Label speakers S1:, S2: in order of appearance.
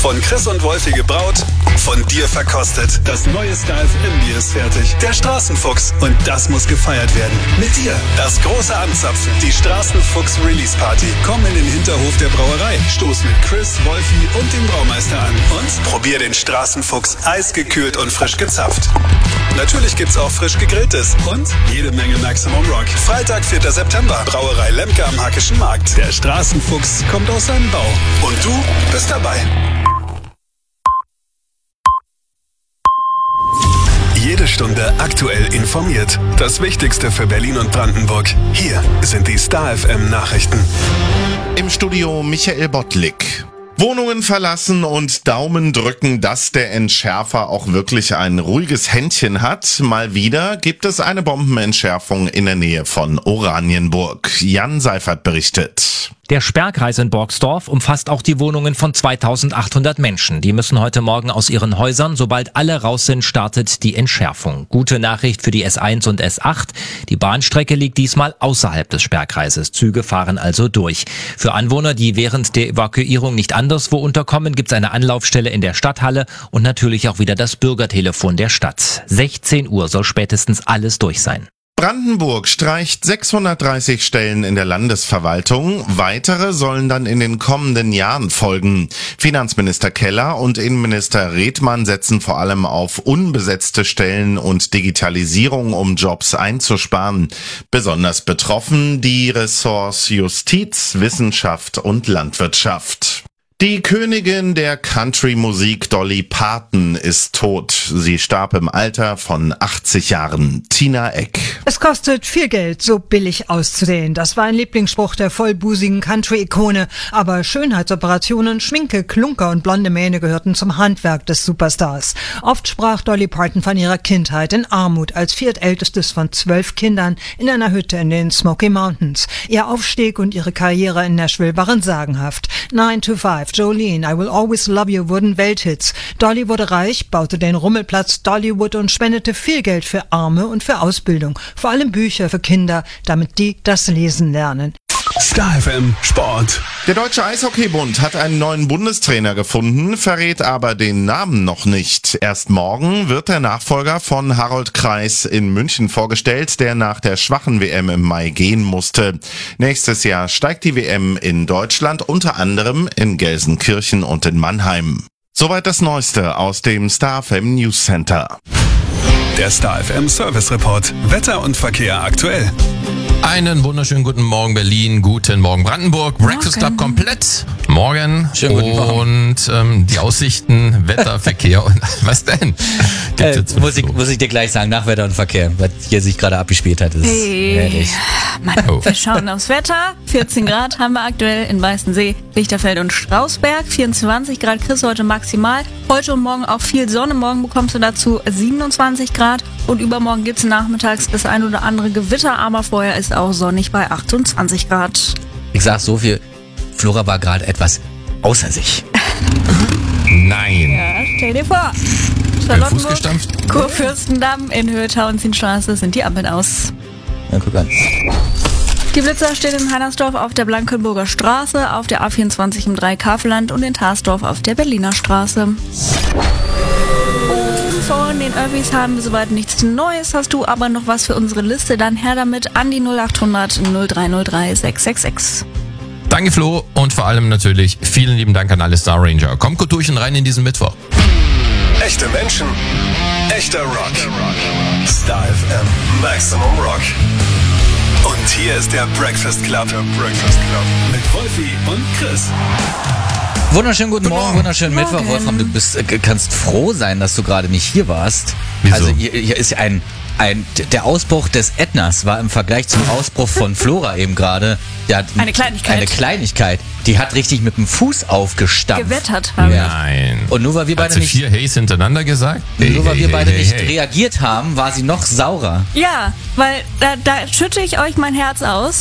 S1: Von Chris und Wolfi gebraut, von dir verkostet. Das neue Star FM Bier ist fertig. Der Straßenfuchs. Und das muss gefeiert werden. Mit dir. Das große Anzapfen. Die Straßenfuchs Release Party. Komm in den Hinterhof der Brauerei. Stoß mit Chris, Wolfi und dem Braumeister an. Und probier den Straßenfuchs eisgekühlt und frisch gezapft. Natürlich gibt's auch frisch gegrilltes und jede Menge Maximum Rock. Freitag, 4. September. Brauerei Lemke am Hackischen Markt. Der Straßenfuchs kommt aus seinem Bau. Und du bist dabei. Jede Stunde aktuell informiert. Das Wichtigste für Berlin und Brandenburg. Hier sind die Star FM Nachrichten.
S2: Im Studio Michael Bottlik. Wohnungen verlassen und Daumen drücken, dass der Entschärfer auch wirklich ein ruhiges Händchen hat. Mal wieder gibt es eine Bombenentschärfung in der Nähe von Oranienburg. Jan Seifert berichtet.
S3: Der Sperrkreis in Borgsdorf umfasst auch die Wohnungen von 2800 Menschen. Die müssen heute Morgen aus ihren Häusern. Sobald alle raus sind, startet die Entschärfung. Gute Nachricht für die S1 und S8. Die Bahnstrecke liegt diesmal außerhalb des Sperrkreises. Züge fahren also durch. Für Anwohner, die während der Evakuierung nicht anderswo unterkommen, gibt es eine Anlaufstelle in der Stadthalle und natürlich auch wieder das Bürgertelefon der Stadt. 16 Uhr soll spätestens alles durch sein.
S2: Brandenburg streicht 630 Stellen in der Landesverwaltung. Weitere sollen dann in den kommenden Jahren folgen. Finanzminister Keller und Innenminister Redmann setzen vor allem auf unbesetzte Stellen und Digitalisierung, um Jobs einzusparen. Besonders betroffen die Ressorts Justiz, Wissenschaft und Landwirtschaft. Die Königin der Country-Musik Dolly Parton ist tot. Sie starb im Alter von 80 Jahren. Tina Eck.
S4: Es kostet viel Geld, so billig auszusehen. Das war ein Lieblingsspruch der vollbusigen Country-Ikone. Aber Schönheitsoperationen, Schminke, Klunker und blonde Mähne gehörten zum Handwerk des Superstars. Oft sprach Dolly Parton von ihrer Kindheit in Armut als viertältestes von 12 Kindern in einer Hütte in den Smoky Mountains. Ihr Aufstieg und ihre Karriere in Nashville waren sagenhaft. 9 to 5. Jolene, I Will Always Love You wurden Welthits. Dolly wurde reich, baute den Rummelplatz Dollywood und spendete viel Geld für Arme und für Ausbildung. Vor allem Bücher für Kinder, damit die das Lesen lernen.
S1: Star FM Sport.
S2: Der Deutsche Eishockeybund hat einen neuen Bundestrainer gefunden, verrät aber den Namen noch nicht. Erst morgen wird der Nachfolger von Harold Kreis in München vorgestellt, der nach der schwachen WM im Mai gehen musste. Nächstes Jahr steigt die WM in Deutschland, unter anderem in Gelsenkirchen und in Mannheim. Soweit das Neueste aus dem Star FM News Center.
S1: Der Star FM Service Report. Wetter und Verkehr aktuell.
S5: Einen wunderschönen guten Morgen Berlin, guten Morgen Brandenburg. Breakfast Club komplett. Morgen.
S6: Schönen guten Morgen.
S5: Und die Aussichten, Wetter, Verkehr und was denn?
S6: Muss ich dir gleich sagen, nach Wetter und Verkehr, was hier sich gerade abgespielt hat, ist herrlich.
S7: Wir schauen aufs Wetter. 14 Grad haben wir aktuell in Weißensee, Lichterfeld und Strausberg. 24 Grad Chris heute maximal. Heute und morgen auch viel Sonne. Morgen bekommst du dazu 27 Grad. Und übermorgen gibt es nachmittags das ein oder andere Gewitter, aber vorher ist auch sonnig bei 28 Grad.
S6: Ich sag so viel, Flora war gerade etwas außer sich.
S5: Nein.
S7: Ja, stell dir vor.
S5: Fuß gestampft?
S7: Kurfürstendamm in Höhe Tauentzienstraße sind die Ampeln aus.
S6: Ja, guck an.
S7: Die Blitzer stehen in Heinersdorf auf der Blankenburger Straße, auf der A24 im Dreikafelland und in Tarsdorf auf der Berliner Straße. Von den Öffis haben wir soweit nichts Neues. Hast du aber noch was für unsere Liste, dann her damit an die 0800 0303 666.
S5: Danke Flo und vor allem natürlich vielen lieben Dank an alle Star Ranger. Kommt gut durch und rein in diesen Mittwoch.
S1: Echte Menschen, echter Rock. Star FM Maximum Rock. Und hier ist der Breakfast Club. Mit Wolfi und Chris.
S6: Wunderschönen guten Morgen, wunderschönen Mittwoch, Wolfram. Du kannst froh sein, dass du gerade nicht hier warst.
S5: Wieso?
S6: Also hier ist der Ausbruch des Ätnas war im Vergleich zum Ausbruch von Flora eben gerade.
S7: Eine Kleinigkeit.
S6: Eine Kleinigkeit. Die hat richtig mit dem Fuß aufgestampft.
S7: Gewettert haben wir.
S5: Nein.
S6: Und nur weil wir beide
S5: Hat sie 4 Hays hintereinander gesagt?
S6: nicht reagiert haben, war sie noch saurer.
S7: Ja, weil da schütte ich euch mein Herz aus.